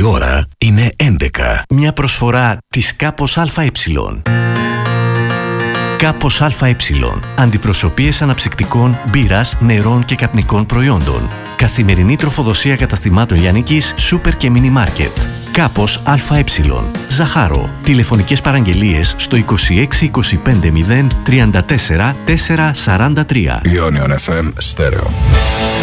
ώρα είναι 11. Μια προσφορά της Κάπος ΑΕ. Κάπος ΑΕ. Αντιπροσωπείες αναψυκτικών, μπύρας, νερών και καπνικών προϊόντων. Καθημερινή τροφοδοσία καταστημάτων λιανικής, σούπερ και μίνι μάρκετ. Κάπος ΑΕ. Ζαχάρο. Τηλεφωνικές παραγγελίες στο 26 25 0 34 443. Ionion FM Stereo.